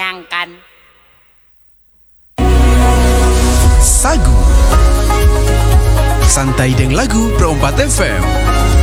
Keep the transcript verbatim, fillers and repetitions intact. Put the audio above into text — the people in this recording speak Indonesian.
menyenangkan. Sagu Santai dengan lagu Pro empat F M.